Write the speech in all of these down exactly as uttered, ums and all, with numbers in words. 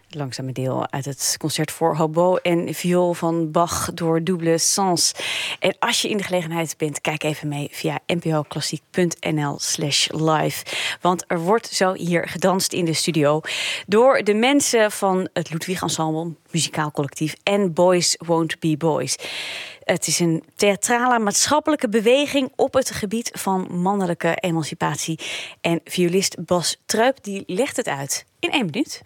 Langzame deel uit het concert voor hobo en viool van Bach door Double Sens. En als je in de gelegenheid bent, kijk even mee via npoklassiek.nl slash live. Want er wordt zo hier gedanst in de studio door de mensen van het Ludwig Ensemble, muzikaal collectief, en Boys Won't Be Boys. Het is een theatrale maatschappelijke beweging op het gebied van mannelijke emancipatie. En violist Bas Truip die legt het uit in één minuut.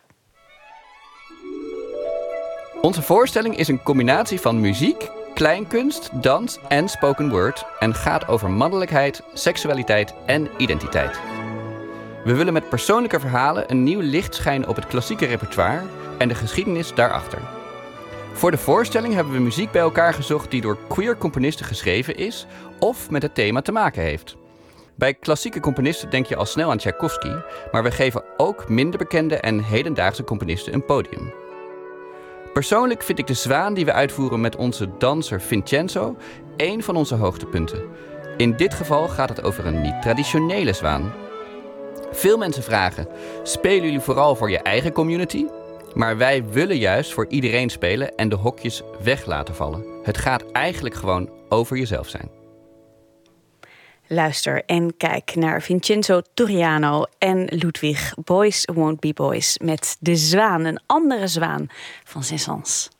Onze voorstelling is een combinatie van muziek, kleinkunst, dans en spoken word en gaat over mannelijkheid, seksualiteit en identiteit. We willen met persoonlijke verhalen een nieuw licht schijnen op het klassieke repertoire en de geschiedenis daarachter. Voor de voorstelling hebben we muziek bij elkaar gezocht die door queer componisten geschreven is of met het thema te maken heeft. Bij klassieke componisten denk je al snel aan Tchaikovsky, maar we geven ook minder bekende en hedendaagse componisten een podium. Persoonlijk vind ik de zwaan die we uitvoeren met onze danser Vincenzo één van onze hoogtepunten. In dit geval gaat het over een niet-traditionele zwaan. Veel mensen vragen, spelen jullie vooral voor je eigen community? Maar wij willen juist voor iedereen spelen en de hokjes weg laten vallen. Het gaat eigenlijk gewoon over jezelf zijn. Luister en kijk naar Vincenzo Turiano en Ludwig Boys Won't Be Boys met De Zwaan, een andere zwaan van Saint-Saëns.